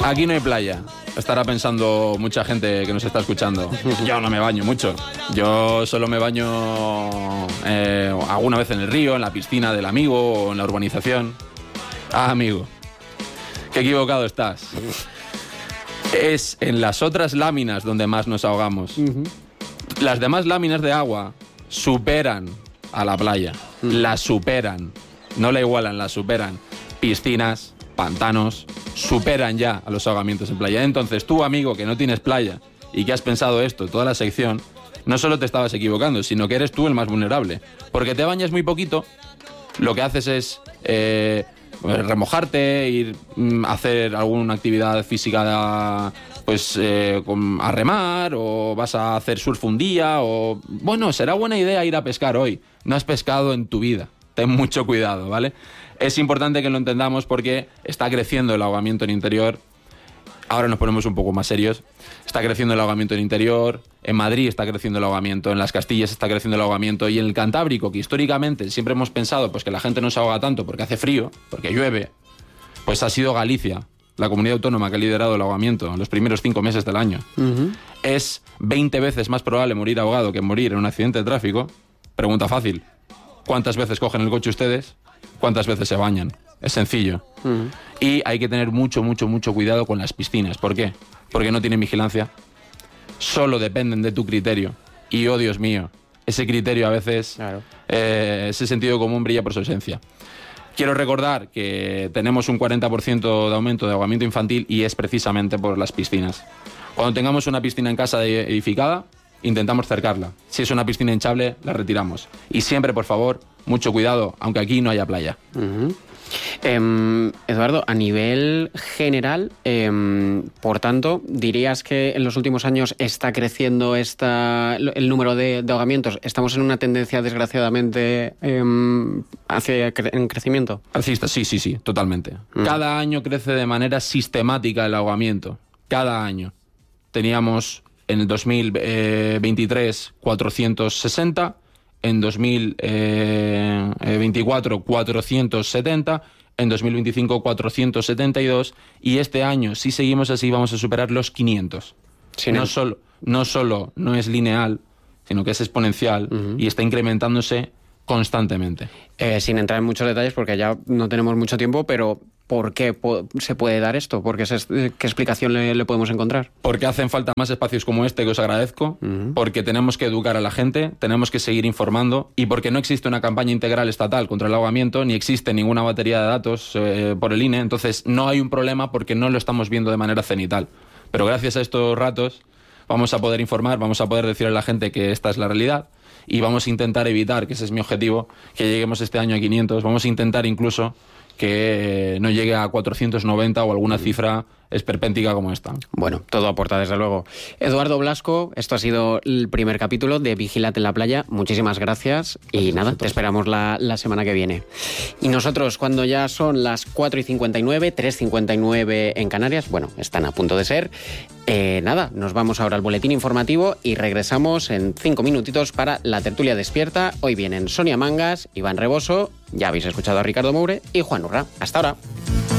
Aquí no hay playa. Estará pensando mucha gente que nos está escuchando. Yo no me baño mucho. Yo solo me baño alguna vez en el río, en la piscina del amigo o en la urbanización. Ah, amigo, qué equivocado estás. Es en las otras láminas donde más nos ahogamos. Las demás láminas de agua superan a la playa. La superan. No la igualan, la superan. Piscinas, pantanos, superan ya a los ahogamientos en playa. Entonces tú, amigo, que no tienes playa y que has pensado esto toda la sección, no solo te estabas equivocando, sino que eres tú el más vulnerable. Porque te bañas muy poquito, lo que haces es remojarte, ir a hacer alguna actividad física, pues a remar, o vas a hacer surf un día, o bueno, será buena idea ir a pescar hoy. No has pescado en tu vida. Ten mucho cuidado, ¿vale? Es importante que lo entendamos porque está creciendo el ahogamiento en interior. Ahora nos ponemos un poco más serios. Está creciendo el ahogamiento en interior. En Madrid está creciendo el ahogamiento. En las Castillas está creciendo el ahogamiento. Y en el Cantábrico, que históricamente siempre hemos pensado pues, que la gente no se ahoga tanto porque hace frío, porque llueve, pues ha sido Galicia, la comunidad autónoma que ha liderado el ahogamiento en los primeros 5 meses del año. Es 20 veces más probable morir ahogado que morir en un accidente de tráfico. Pregunta fácil. ¿Cuántas veces cogen el coche ustedes? ¿Cuántas veces se bañan? Es sencillo. Y hay que tener mucho cuidado con las piscinas. ¿Por qué? Porque no tienen vigilancia. Solo dependen de tu criterio. Y, oh Dios mío, ese criterio a veces, claro, ese sentido común brilla por su ausencia. Quiero recordar que tenemos un 40% de aumento de ahogamiento infantil y es precisamente por las piscinas. Cuando tengamos una piscina en casa edificada, intentamos cercarla. Si es una piscina hinchable, la retiramos. Y siempre, por favor, mucho cuidado, aunque aquí no haya playa. Eduardo, a nivel general, por tanto, ¿dirías que en los últimos años está creciendo el número de ahogamientos? ¿Estamos en una tendencia, desgraciadamente, hacia en crecimiento? Alcista, sí, totalmente. Cada año crece de manera sistemática el ahogamiento. Cada año. Teníamos en el 2023 460, en 2024 470, en 2025 472 y este año, si seguimos así, vamos a superar los 500. No solo no es lineal, sino que es exponencial y está incrementándose constantemente. Sin entrar en muchos detalles porque ya no tenemos mucho tiempo, pero ¿por qué se puede dar esto? ¿Qué explicación le podemos encontrar? Porque hacen falta más espacios como este, que os agradezco, porque tenemos que educar a la gente, tenemos que seguir informando y porque no existe una campaña integral estatal contra el ahogamiento, ni existe ninguna batería de datos por el INE, entonces no hay un problema porque no lo estamos viendo de manera cenital. Pero gracias a estos ratos vamos a poder informar, vamos a poder decirle a la gente que esta es la realidad y vamos a intentar evitar, que ese es mi objetivo, que lleguemos este año a 500, vamos a intentar incluso que no llegue a 490 o alguna cifra esperpéntica como esta. Bueno, todo aporta desde luego. Eduardo Blasco, esto ha sido el primer capítulo de Vigílate en la playa. Muchísimas gracias y nada, te esperamos la semana que viene. Y nosotros, cuando ya son las 4:59, 3:59 en Canarias, bueno, están a punto de ser, nada, nos vamos ahora al boletín informativo y regresamos en 5 minutitos para la tertulia despierta. Hoy vienen Sonia Mangas, Iván Reboso, ya habéis escuchado a Ricardo Moure y Juan Urra. Hasta ahora.